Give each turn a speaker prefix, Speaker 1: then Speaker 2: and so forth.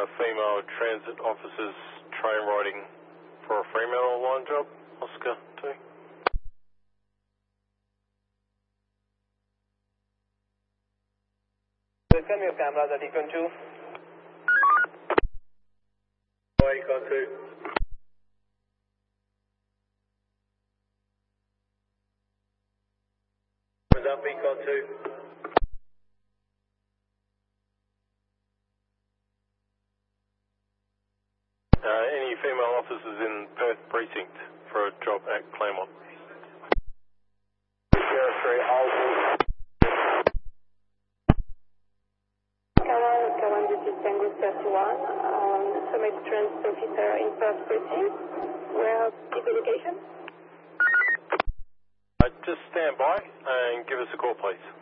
Speaker 1: female transit officers train riding for a Fremantle line job, Oscar 2.
Speaker 2: Welcome your cameras at Econ 2.
Speaker 1: Econ 2. What's up, Econ 2? Any female officers in Perth Precinct for a job at Claremont? 03 Albury.
Speaker 3: Kawan, this is Tango 31, Summit Transit Officer in Perth Precinct. Where is the location?
Speaker 1: Just stand by and give us a call, please.